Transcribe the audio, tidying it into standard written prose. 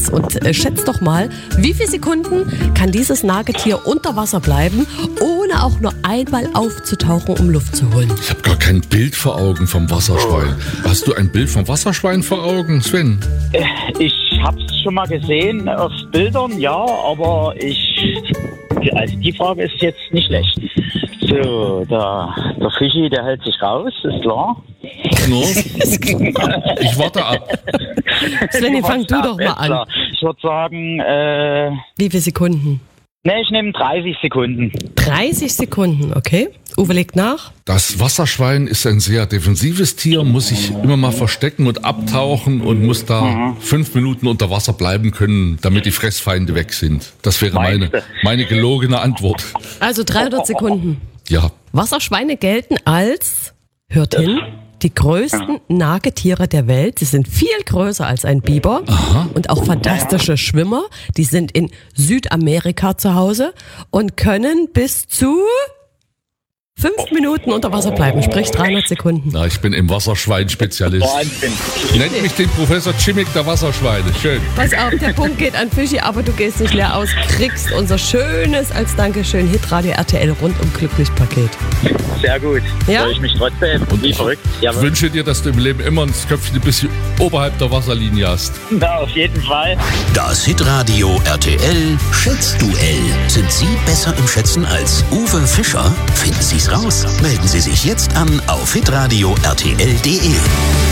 Netz und schätzt doch mal, wie viele Sekunden kann dieses Nagetier unter Wasser bleiben, ohne auch nur einmal aufzutauchen, um Luft zu holen? Ich habe gar kein Bild vor Augen vom Wasserschwein. Hast du ein Bild vom Wasserschwein vor Augen, Sven? Ich hab's schon mal gesehen auf Bildern, ja, aber also die Frage ist jetzt nicht schlecht. So, der Fischi, der hält sich raus, ist klar. No. Ich warte ab. Svenny, fang du doch mal an. Ich würde sagen, Wie viele Sekunden? ich nehme 30 Sekunden. 30 Sekunden, okay. Uwe legt nach. Das Wasserschwein ist ein sehr defensives Tier, muss sich immer mal verstecken und abtauchen und muss da 5 Minuten unter Wasser bleiben können, damit die Fressfeinde weg sind. Das wäre meine gelogene Antwort. Also 300 Sekunden. Ja. Wasserschweine gelten als, hört hin, die größten Nagetiere der Welt. Sie sind viel größer als ein Biber. Aha. Und auch fantastische Schwimmer. Die sind in Südamerika zu Hause und können bis zu 5 Minuten unter Wasser bleiben, sprich 300 Sekunden. Na, ich bin im Wasserschwein-Spezialist. Wahnsinn. Nennt mich den Professor Cimik der Wasserschweine. Schön. Pass auf, der Punkt geht an Fischi, aber du gehst nicht leer aus, kriegst unser schönes, als Dankeschön, Hitradio RTL rundum glücklich Paket. Sehr gut. Ja? Freue ich mich trotzdem. Und Wie ich verrückt. Ich wünsche dir, dass du im Leben immer das Köpfchen ein bisschen oberhalb der Wasserlinie hast. Ja, auf jeden Fall. Das Hitradio RTL Schätzduell. Sind Sie besser im Schätzen als Uwe Fischer? Finden Sie es raus. Melden Sie sich jetzt an auf hitradio rtl.de.